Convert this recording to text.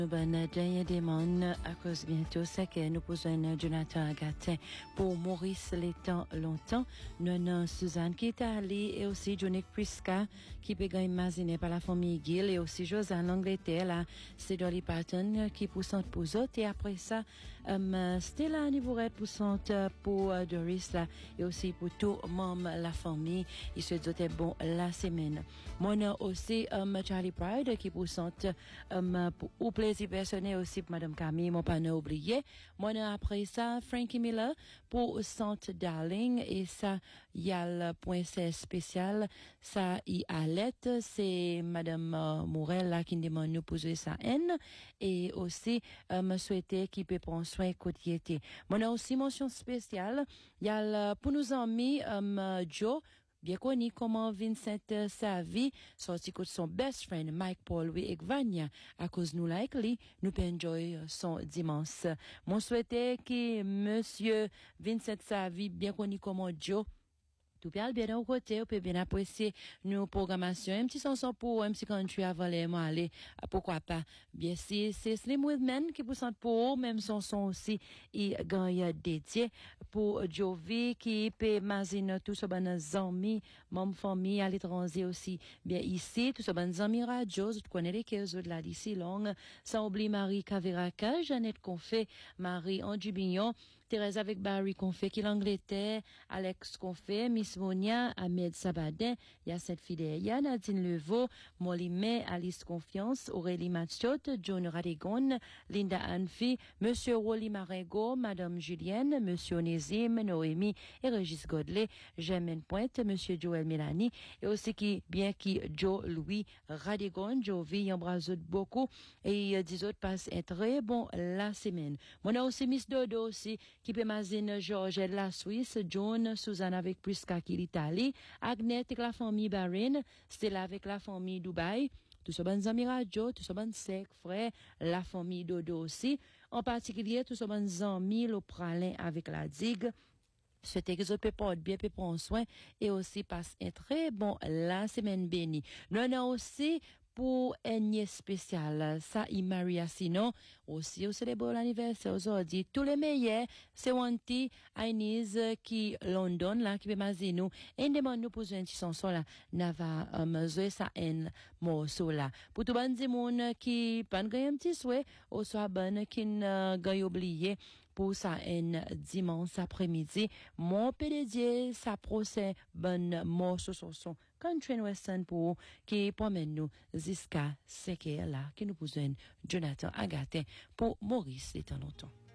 Ben, dernier demande à cause bientôt, c'est que nous posons Jonathan Agatin pour Maurice les temps longtemps. Nous avons Suzanne qui est allée et aussi Johnny Priska qui peut gagner imaginé par la famille Gill et aussi Josanne l'Angleterre là, c'est Dolly Parton qui poussante pour autres et après ça, Stella Nivourette poussante pour Doris là et aussi pour tout membre la famille. Il se souhaite bon la semaine. Moi, aussi, Charlie Pride qui poussante, pour plaisir personnel aussi pour Madame Camille, mon pas oublié. Moi, après ça, Frankie Miller pour Sainte Darling et ça, il y a le point C spécial. Ça, y a l'aide, c'est Madame Morel là qui demande nous poser sa haine et aussi, me souhaiter qu'il peut prendre soin côté. Moi, aussi mention spéciale. Il y a pour nos amis, Joe, bien connu comme Vincent Savi, sorti de son best friend Mike Paul et Vania. À cause nous like lui, nous peut enjoy son dimanche. Mon souhaitais que monsieur Vincent Savi, bien connu comme Joe, tout bien d'un côté, on peut bien apprécier nos programmations. Un petit chanson pour un petit country avant les mots aller. Pourquoi pas? Bien, c'est Slim Woodman qui pousse pour même son aussi, il gagne dédié pour Jovi qui peut imaginer tout ce bon amis, mon famille à l'étranger aussi. Bien, ici, tout ce bon amis radio, tu connais les cases de la d'ici longue. Sans oublier Marie Caveraka, Jeannette Confé, Marie Andjubignon, Thérèse avec Barry Confé qui l'Angleterre, Alex Confé, Miss Monia, Ahmed Sabadin, Yacine Fidel, Nadine Levaux, Molly May, Alice Confiance, Aurélie Mathiot, John Radigon, Linda Anfi, Monsieur Rolly Marego, Madame Julienne, Monsieur Onésime, Noémie et Régis Godley, Germaine Pointe, Monsieur Joël Mélanie, et aussi qui Joe Louis Radigon, Jovi, embrasse beaucoup, et 10 autres passent un très bon la semaine. On a aussi Miss Dodo aussi, qui peut imaginer Georges de la Suisse, John, Suzanne avec Prisca qui l'Italie, Agnès avec la famille Barin, Stella avec la famille Dubaï, tout ce bon amis radio, tout ce bon sec, frère, la famille Dodo aussi, en particulier tout ce bon amis le pralin avec la digue. C'était que les autres peuvent bien prendre soin et aussi passe un très bon la semaine bénie. Nous avons aussi pour un spécial, ça, Maria sinon, aussi, au célèbre l'anniversaire aujourd'hui, tous les meilleurs, c'est Wanti, Aïniz, qui, London, là, qui peut m'azier nous, et demande nous poser un petit chanson, là, n'ava, jouer ça, un morceau, là. Pour tout le monde qui, pas gagner un petit souhait, ou soit bonne, qui n'a gagne oublié, pour ça, un dimanche après-midi, mon PDG, ça procès, bonne morceau sur son country and western pour, qui promène nous, jusqu'à ce qu'elle là, qui nous posent Jonathan Agatin pour Maurice, les temps longtemps.